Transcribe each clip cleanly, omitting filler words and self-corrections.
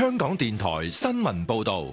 香港電台新聞報道。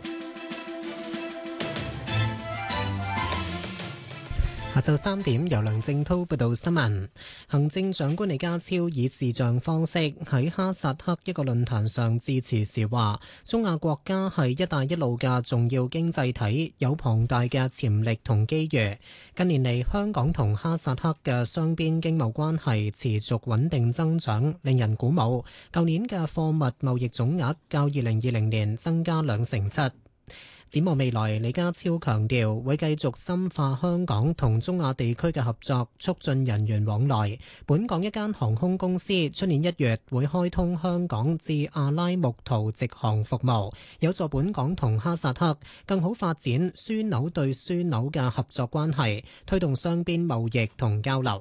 下晝3點，由梁正濤報道新聞。行政長官李家超以視像方式喺哈薩克一個論壇上致辭時話，中亞國家係一帶一路嘅重要經濟體，有龐大嘅潛力同機遇。近年嚟，香港同哈薩克嘅雙邊經貿關係持續穩定增長，令人鼓舞。舊年嘅貨物貿易總額較2020年增加7%。展望未來，李家超強調會繼續深化香港同中亞地區嘅合作，促進人員往來。本港一間航空公司出年1月會開通香港至阿拉木圖直航服務，有助本港同哈薩克更好發展樞紐對樞紐嘅合作關係，推動雙邊貿易同交流。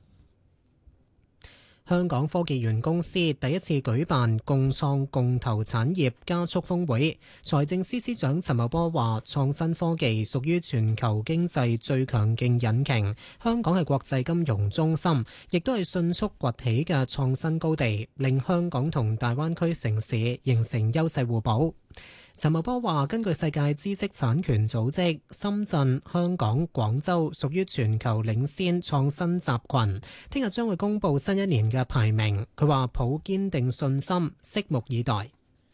香港科技園公司第一次舉辦共創共投產業加速峰會，財政司司長陳茂波話：創新科技屬於全球經濟最強勁引擎，香港係國際金融中心，亦都係迅速崛起嘅創新高地，令香港同大灣區城市形成優勢互補。陳茂波話：根據世界知識產權組織，深圳、香港、廣州屬於全球領先創新集群。聽日將會公布新一年嘅排名。佢話抱堅定信心，拭目以待。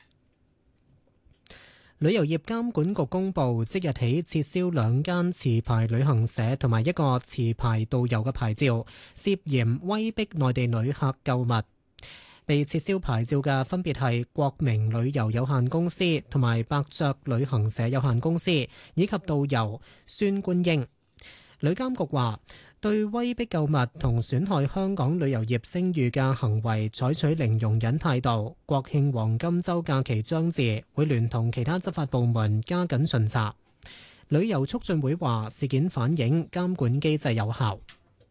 旅遊業監管局公布，即日起撤銷2間持牌旅行社同埋1個持牌導遊嘅牌照，涉嫌威逼內地旅客購物。被撤銷牌照嘅分別係國明旅遊有限公司同埋百雀旅行社有限公司，以及導遊孫觀英。旅監局話，對威逼購物同損害香港旅遊業聲譽嘅行為採取零容忍態度。國慶黃金週假期將至，會聯同其他執法部門加緊巡查。旅遊促進會話，事件反映監管機制有效。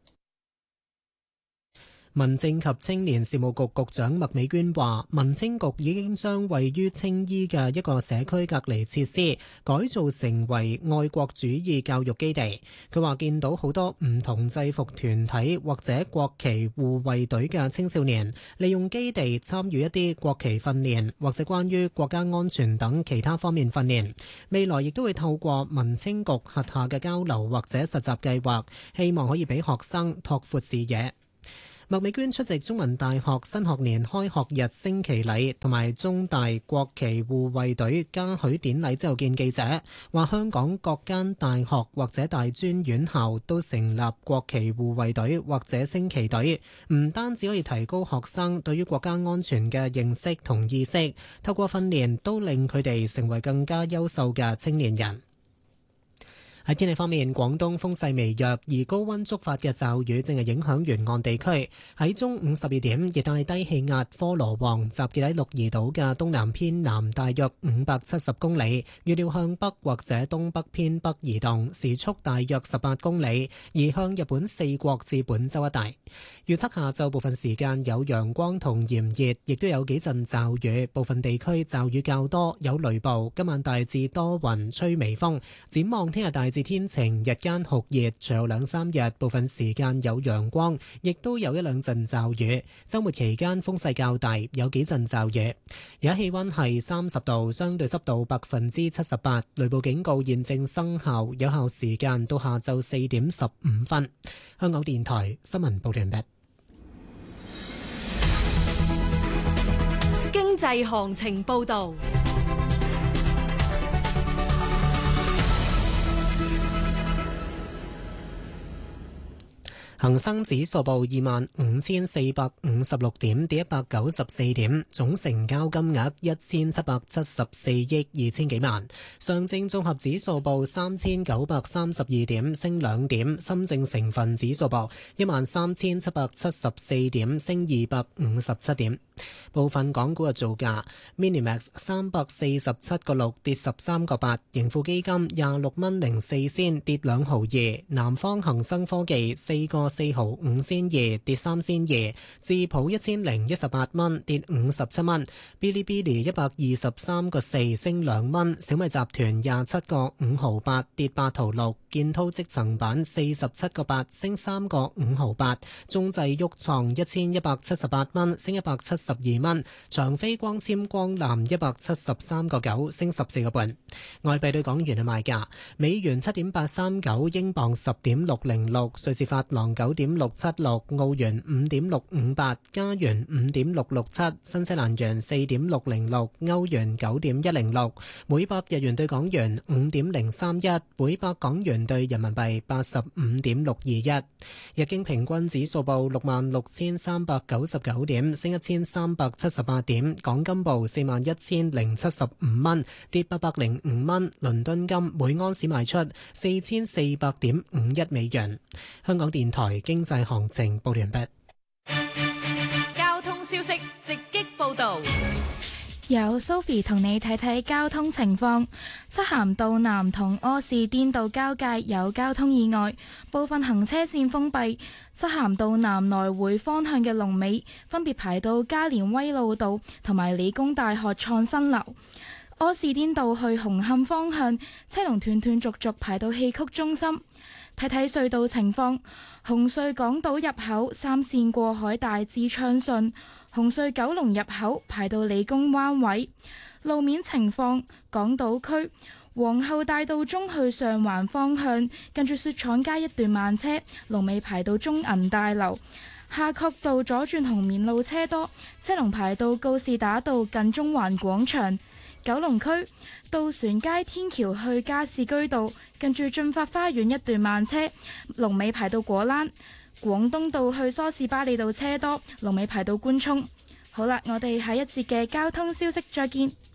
民政及青年事務局局長麥美娟話，民青局已經將位於青衣嘅一個社區隔離設施改造成為愛國主義教育基地。佢話見到好多唔同制服團體或者國旗護衛隊嘅青少年，利用基地參與一啲國旗訓練或者關於國家安全等其他方面訓練。未來亦都會透過民青局轄下嘅交流或者實習計劃，希望可以俾學生拓闊視野。麥美娟出席中文大學新學年開學日升旗禮同埋中大國旗護衛隊嘉許典禮之後見記者，話香港各間大學或者大專院校都成立國旗護衛隊或者升旗隊，唔單止可以提高學生對於國家安全嘅認識同意識，透過訓練都令佢哋成為更加優秀嘅青年人。喺天氣方面，廣東風勢微弱，而高溫觸發嘅驟雨正係影響沿岸地區。喺中午12點，熱帶低氣壓科羅旺集結喺鹿兒島嘅東南偏南大約570公里，預料向北或者東北偏北移動，時速大約18公里，移向日本四國至本州一帶。預測下晝部分時間有陽光同炎熱，亦都有幾陣驟雨，部分地區驟雨較多，有雷暴。今晚大致多雲，吹微風。展望聽日大致天晴，日間酷熱，隨後2-3日部分時間有陽光，亦都有1-2陣驟雨。週末期間風勢較大，有幾陣驟雨。而家氣溫係30度，相對濕度78%，雷暴警告現正生效，有效時間到下晝4點15分。香港電台新聞報道完畢。 經濟行情報道。 恒生指數報25,456點，跌194點，總成交金額1774億2千幾萬。上證綜合指數報3932點，升2點。深證成分指數報13,774點，升257點。部分港股嘅造價 ：Minimax 347.6跌13.8，盈富基金26.04仙跌2毫2，南方恒生科技4個個4毫5仙2，跌3仙2。智普1018蚊，跌57蚊。Bilibili 123個4，升2蚊。小米集團27個5毫8，跌8毫6。建滔積層板47個8，升3個5毫8。中製旭創1178蚊，升172蚊。長飛光纖光纜173個9，升14個半。外幣對港元嘅賣價：美元7.839，英鎊10.606，瑞士法郎9.676，澳元5.658，加元5.667，新西蘭元4.606，歐元9.106，每百日元對港元5.031，每百港元對人民幣85.621。日經平均指數報66,399點，升1378點。港金報41,075蚊，跌805蚊。倫敦金每安士賣出4400.51美元。香港電台經濟行情報完畢。 交通消息直擊報道。 由 Sophie 同你睇睇交通情況。漆咸道南同柯士甸道交界有交通意外，部分行車線封閉。漆咸道南來回方向嘅龍尾分別排到加連威老道同埋理工大學創新樓。柯士甸道去紅磡方向車龍斷斷續續排到戲曲中心。睇睇隧道情況，紅隧港島入口3線過海大致暢順，紅隧九龍入口排到理工灣位。路面情況，港島區皇后大道中去上環方向近住雪廠街一段慢車，龍尾排到中銀大樓。夏慤道左轉紅棉路車多，車龍排到告士打道近中環廣場。九龍區渡船街天橋去加士居道近住駿發花園一段慢車，龍尾排到果欄。廣東道去梳士巴利道車多，龍尾排到官涌。好啦，我哋下一節嘅交通消息再見。